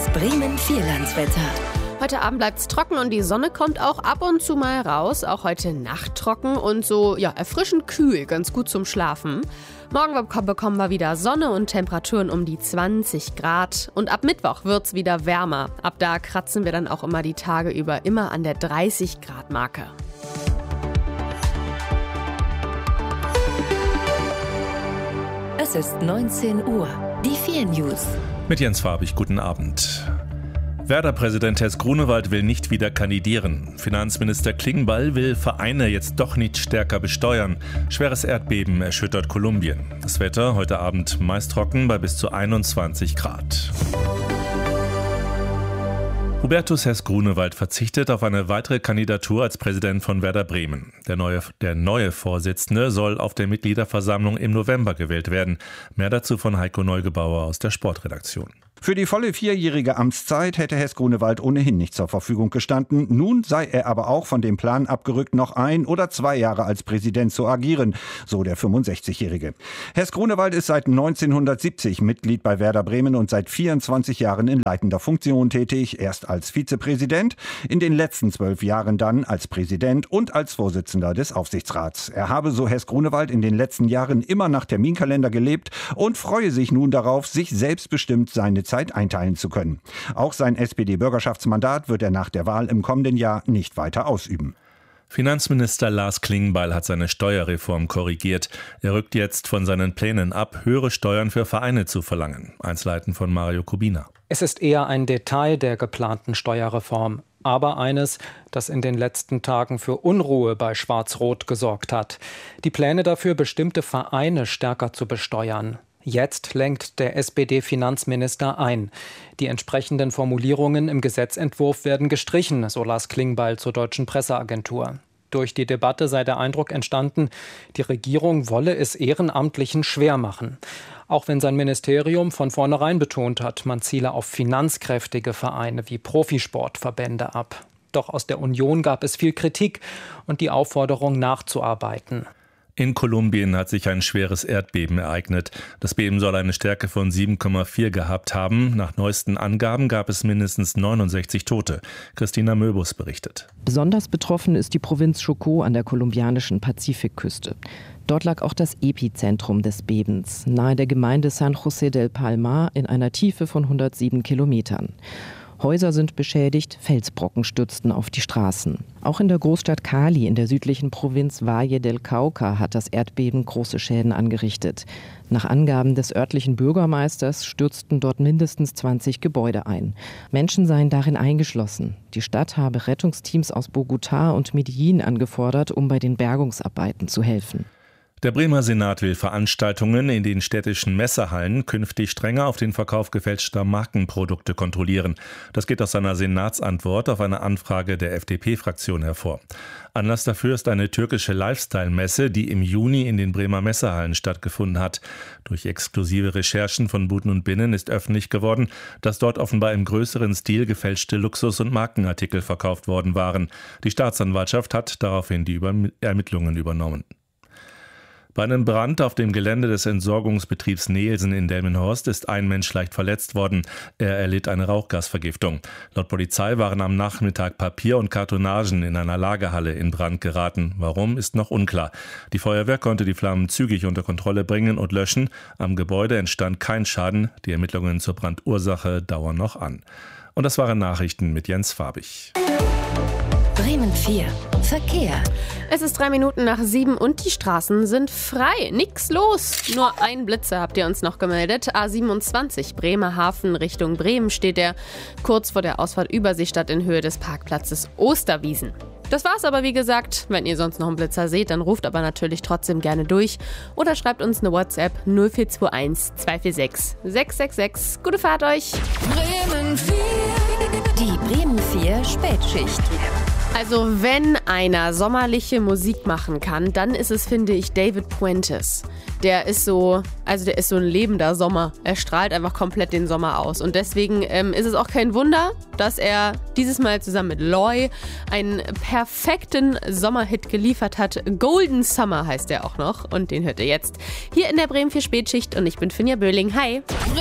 Bremen Vierlandswetter. Heute Abend bleibt es trocken und die Sonne kommt auch ab und zu mal raus. Auch heute Nacht trocken und so erfrischend kühl, ganz gut zum Schlafen. Morgen bekommen wir wieder Sonne und Temperaturen um die 20 Grad. Und ab Mittwoch wird es wieder wärmer. Ab da kratzen wir dann auch immer die Tage über immer an der 30 Grad Marke. Es ist 19 Uhr. Die 4 News. Mit Jens Farbig, guten Abend. Werder-Präsident Hess Grunewald will nicht wieder kandidieren. Finanzminister Klingbeil will Vereine jetzt doch nicht stärker besteuern. Schweres Erdbeben erschüttert Kolumbien. Das Wetter heute Abend meist trocken bei bis zu 21 Grad. Hubertus Hess Grunewald verzichtet auf eine weitere Kandidatur als Präsident von Werder Bremen. Der neue Vorsitzende soll auf der Mitgliederversammlung im November gewählt werden. Mehr dazu von Heiko Neugebauer aus der Sportredaktion. Für die volle 4-jährige Amtszeit hätte Hess Grunewald ohnehin nicht zur Verfügung gestanden. Nun sei er aber auch von dem Plan abgerückt, noch 1 oder 2 Jahre als Präsident zu agieren, so der 65-Jährige. Hess Grunewald ist seit 1970 Mitglied bei Werder Bremen und seit 24 Jahren in leitender Funktion tätig. Erst als Vizepräsident, in den letzten 12 Jahren dann als Präsident und als Vorsitzender des Aufsichtsrats. Er habe, so Hess Grunewald, in den letzten Jahren immer nach Terminkalender gelebt und freue sich nun darauf, sich selbstbestimmt seine Zeit einteilen zu können. Auch sein SPD-Bürgerschaftsmandat wird er nach der Wahl im kommenden Jahr nicht weiter ausüben. Finanzminister Lars Klingbeil hat seine Steuerreform korrigiert. Er rückt jetzt von seinen Plänen ab, höhere Steuern für Vereine zu verlangen. Einzelheiten von Mario Kubina. Es ist eher ein Detail der geplanten Steuerreform, aber eines, das in den letzten Tagen für Unruhe bei Schwarz-Rot gesorgt hat. Die Pläne dafür, bestimmte Vereine stärker zu besteuern. Jetzt lenkt der SPD-Finanzminister ein. Die entsprechenden Formulierungen im Gesetzentwurf werden gestrichen, so Lars Klingbeil zur Deutschen Presseagentur. Durch die Debatte sei der Eindruck entstanden, die Regierung wolle es Ehrenamtlichen schwer machen. Auch wenn sein Ministerium von vornherein betont hat, man ziele auf finanzkräftige Vereine wie Profisportverbände ab. Doch aus der Union gab es viel Kritik und die Aufforderung nachzuarbeiten. In Kolumbien hat sich ein schweres Erdbeben ereignet. Das Beben soll eine Stärke von 7,4 gehabt haben. Nach neuesten Angaben gab es mindestens 69 Tote. Christina Möbus berichtet. Besonders betroffen ist die Provinz Chocó an der kolumbianischen Pazifikküste. Dort lag auch das Epizentrum des Bebens, nahe der Gemeinde San José del Palmar in einer Tiefe von 107 Kilometern. Häuser sind beschädigt, Felsbrocken stürzten auf die Straßen. Auch in der Großstadt Cali in der südlichen Provinz Valle del Cauca hat das Erdbeben große Schäden angerichtet. Nach Angaben des örtlichen Bürgermeisters stürzten dort mindestens 20 Gebäude ein. Menschen seien darin eingeschlossen. Die Stadt habe Rettungsteams aus Bogotá und Medellín angefordert, um bei den Bergungsarbeiten zu helfen. Der Bremer Senat will Veranstaltungen in den städtischen Messehallen künftig strenger auf den Verkauf gefälschter Markenprodukte kontrollieren. Das geht aus seiner Senatsantwort auf eine Anfrage der FDP-Fraktion hervor. Anlass dafür ist eine türkische Lifestyle-Messe, die im Juni in den Bremer Messehallen stattgefunden hat. Durch exklusive Recherchen von Buten und Binnen ist öffentlich geworden, dass dort offenbar im größeren Stil gefälschte Luxus- und Markenartikel verkauft worden waren. Die Staatsanwaltschaft hat daraufhin die Ermittlungen übernommen. Bei einem Brand auf dem Gelände des Entsorgungsbetriebs Neelsen in Delmenhorst ist ein Mensch leicht verletzt worden. Er erlitt eine Rauchgasvergiftung. Laut Polizei waren am Nachmittag Papier und Kartonagen in einer Lagerhalle in Brand geraten. Warum, ist noch unklar. Die Feuerwehr konnte die Flammen zügig unter Kontrolle bringen und löschen. Am Gebäude entstand kein Schaden. Die Ermittlungen zur Brandursache dauern noch an. Und das waren Nachrichten mit Jens Farbig. Bremen 4. Verkehr. Es ist 3 Minuten nach 7 und die Straßen sind frei. Nix los. Nur ein Blitzer habt ihr uns noch gemeldet. A27 Bremerhaven Richtung Bremen steht der kurz vor der Ausfahrt Überseestadt in Höhe des Parkplatzes Osterwiesen. Das war's aber wie gesagt. Wenn ihr sonst noch einen Blitzer seht, dann ruft aber natürlich trotzdem gerne durch oder schreibt uns eine WhatsApp 0421 246 666. Gute Fahrt euch. Bremen 4. Die Bremen 4 Spätschicht. Also wenn einer sommerliche Musik machen kann, dann ist es, finde ich, David Puentes. Der ist so ein lebender Sommer. Er strahlt einfach komplett den Sommer aus. Und deswegen ist es auch kein Wunder, dass er dieses Mal zusammen mit Loy einen perfekten Sommerhit geliefert hat. Golden Summer heißt er auch noch. Und den hört ihr jetzt hier in der Bremen 4 Spätschicht. Und ich bin Finja Böhling. Hi!